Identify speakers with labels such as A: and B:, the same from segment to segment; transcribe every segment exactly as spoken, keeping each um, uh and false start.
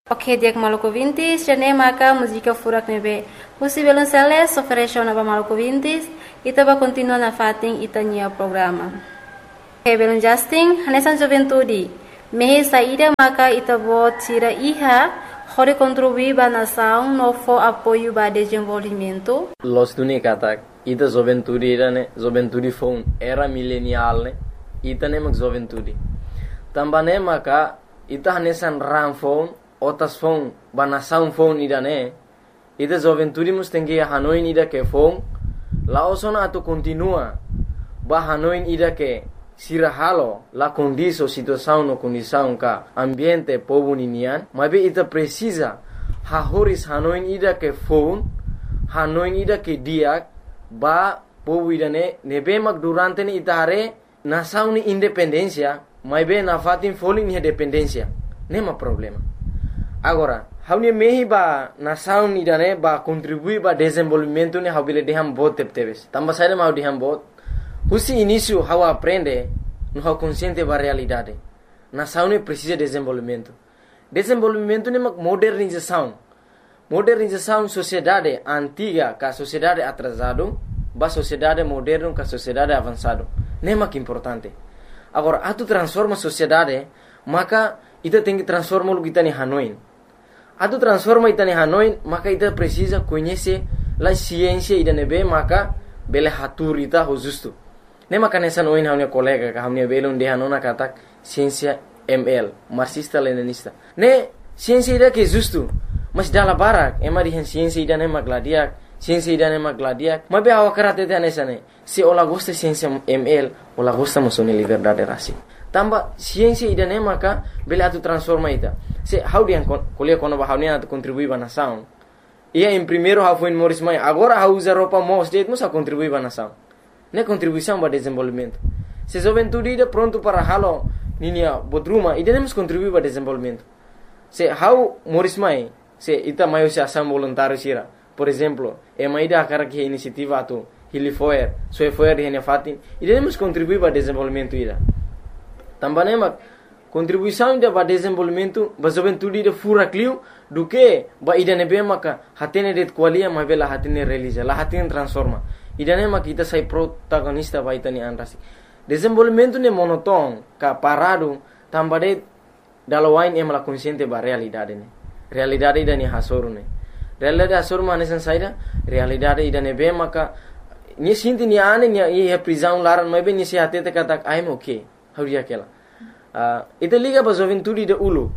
A: Ok, dia Maluku Vintis, jane maka música furak nebe. Usi belum seles, oferece na Maluku Vintis, ita ba continua na fating ita nia programa. Ok, belum Justin, hanesan joventudi. Mehe saída maka ita bo tira iha, hore contribuir ba nação no fo apoio ba desenvolvimento.
B: Los tuni katak, ita joventudi ira ne, joventudi fon era milenial ne, ita ne mak joventudi. Tambane maka ita hanesan ram fon Otas fon, banasaun fon ida ne, ida joventudi mus tengi hanoin ida ke fon, laosona atu continua, ba hanoin ida ke sirahalo, la condiso situação no condição ka ambiente povo ninian, mabe ita precisa, hahoris hanoin ida ke fon, hanoin ida ke diak, ba povo ida ne, nebe mak durante ni ita hare, nasaun ni independencia, mabe na fatin folin ni dependencia, nema problema. Agora, haunia mehi ba nação ni dane ba contribui ba desenvolvimento ni haubile deham bot tepteves. Tamba saída mau deham bot. Husi início hau aprende no hau consciente ba realidade. Nação ni precisa desenvolvimento. Desenvolvimento ni mak modernização. Modernização sociedade antiga ka sociedade atrasado ba sociedade moderno ka sociedade avançado. Nem mak importante. Agora, atu transforma sociedade, maka ita tem que transformar o que está em Hanoi. Atu transforma ita em Hanoi, maka ita precisa conhecer a ciência ida nebe, maka bele hatur ita ho justo. Ne maka nessa noin hamne colega ka hamne bele unde hanona katak ciência M L, marxista leninista. Ne ciência ida que justo, mas dala barak, ema di ciência ida ne magladiak, ciência ida ne magladiak. Mabe awa karate te nessa ne. Se ola gosta ciência M L, ola gosta musone liberdade racial. Tamba ciência ida ne maka bele atu transforma ita. Se how dia kuliah kono ba how ne atu contribui ba nação. Ia em primeiro how foi Morris Mai, agora how usa roupa mos det musa contribui ba nação. Ne contribuição ba desenvolvimento. Se juventude ida pronto para halo ninia bodruma ida ne mus contribui ba desenvolvimento. Se how Morris Mai, se ita maio se ação voluntário sira. Por exemplo, e mai da cara que iniciativa atu Hilifoer, soe foer de fatin, ida ne mus contribui ba desenvolvimento ida. Também mak contribuição ida ba desenvolvimento ba juventude ida fura clio do que ba ida nebe maka hatene det qualia ma bela hatene realiza la hatene transforma ida ne mak ita sai protagonista ba ita ni anrasi desenvolvimento ne monoton ka parado tambade dalawain em la consciente ba realidade ne realidade ida ni hasoru ne realidade hasoru mane san saida realidade ida nebe maka ni sinti ni ane ni e prisão laran ma be ni se hatete katak I'm okay hauria kela uh, ita liga ba juventude de ulu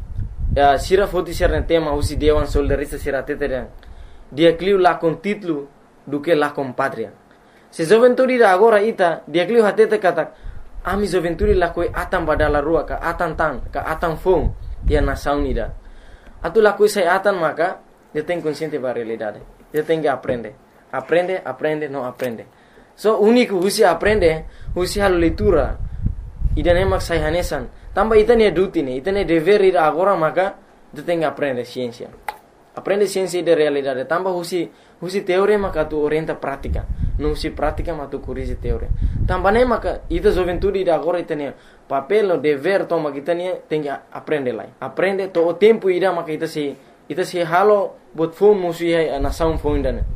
B: uh, sira foti sira tema usi dewan soldarista sira tete dia clio la con título do que la con patria se juventude da agora ita dia clio hatete katak ami juventude la koi atam badala rua ka atan tan ka atan fong dia nação nida atu la koi sai atan maka dia tem consciente ba realidade dia tem que aprender aprende aprende não aprende so único usi aprende usi halo leitura ida ne mak sai hanesan tamba ita ne duty ne ita ne dever ida agora maka ita tem que aprender ciência aprende ciência de realidade tamba husi husi teoria maka tu orienta prática não husi prática mas tu corrige teoria tamba ne maka ita juventude ida agora ita ne papel no dever toma kita ne tem que aprender lá aprende to o tempo ida maka ita se ita se halo bot fom musi a nação fonda ne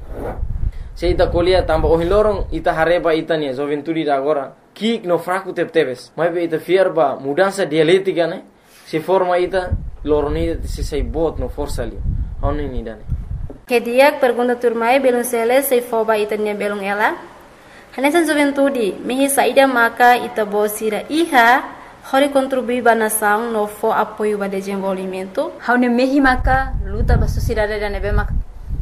B: se ita colia tamba o hilorong ita hareba ita ne juventude ida agora kik no fraco tepteves mas be ita fierba mudança dialética né se forma ita loroni se sei bot no força ali oni ni dane
A: Que dia pergunta turmai belum sele sei foba ita nia belum ela hanesan juventude mehi saída maka ita bosira iha hori contribui ba nação no fo apoio ba desenvolvimento
C: haune mehi maka luta ba sociedade da nebe mak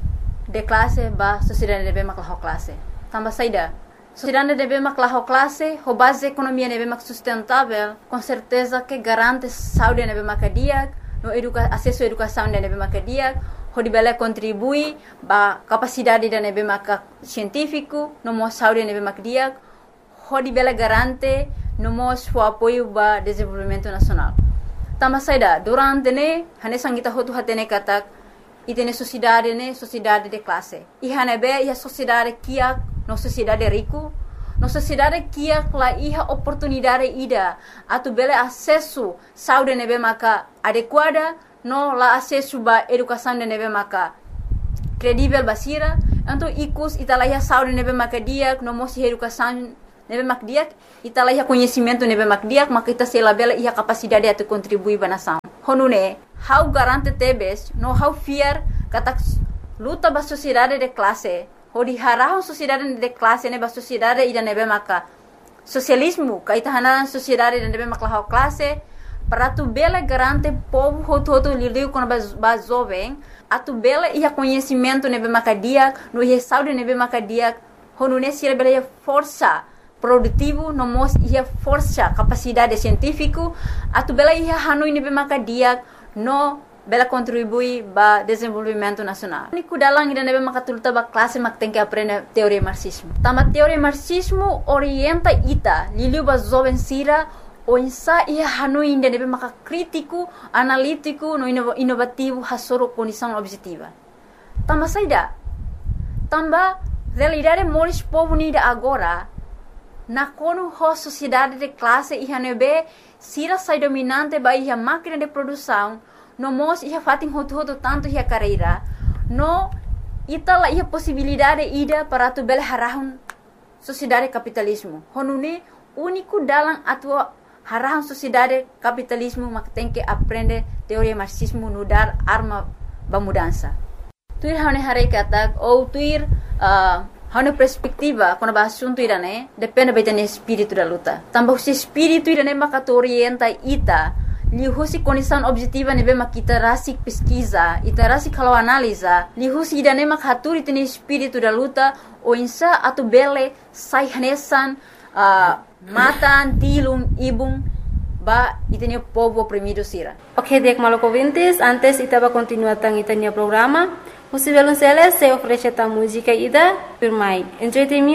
C: de classe ba sociedade nebe mak la classe tamba saída sociedade deve mak la classe ho base economia deve mak sustentável com certeza que garante saúde deve mak dia no educa acesso à educação deve mak dia ho dibele contribui ba capacidade deve mak científico no mo saúde deve mak dia ho dibele garante no mo o apoio ba desenvolvimento nacional tama saida durante ne hane sangita hotu hatene katak itene sociedade ne sociedade de classe e hanebe ia sociedade kia no sociedade rico no sociedade kia la iha oportunidade ida atu bele acesso saúde nebe maka adequada no la acesso ba educação de nebe maka credível basira, então icus italaiha saúde nebe maka dia, no mosi educação nebe mak dia, italaiha conhecimento nebe mak dia, maka ita sela bela ia capacidade de contribuir ba nação. Honune, how garante tebes, no how fear kata luta ba sociedade de classe, hodi harahon sociedade de classe ne ba sociedade ida nebe maka socialismo, kaita hanan sociedade de nebe maka how classe, para tu bela garante povo hoto hoto lidiu com ba jovem, a tu bela ia conhecimento nebe maka dia, no ia saúde nebe maka dia, honune sira bela ia força produtivo, no mos ia força capacidade científico, a tu bela ia hanui nebe maka dia, no bela contribui ba desenvolvimento nacional. Niku dalang ida nebe maka tulta ba classe mak tem que aprender teoria marxismo. Tama teoria marxismo orienta ita, liliu ba jovem sira, o insa ia hanui ida nebe maka crítico, analítico, no inovativo, hasoro condição objetiva. Tama saida, tamba realidade moris povo nida agora, na kono ho sociedade de classe ia nebe sira sai dominante ba ia máquina de produção, no mos ia fatin hotu hotu tanto ia carreira, no ita la ia possibilidade ida para tu bela harahun sociedade capitalismo. Honune único dalam atua harahun sociedade capitalismo mak tem que aprender teoria marxismo no dar arma ba mudança. Tuir hane hare kata ou tuir uh, hane perspectiva quando ba assunto irane depende ba tene espírito da luta. Tambah si espírito irane maka orienta ita lihusi condição objetiva nebe mak kita rasik pesquisa, ita rasik kalau analisa, lihusi idane mak haturi tene espírito da luta o insa atu bele sai hanesan uh, matan tilung ibung ba itene povo oprimido sira.
A: Ok, dek maloko vintes, antes ita ba continuar tang itania programa. Musi belum selesai oferece ta música ida, firmai. Enjoy the music.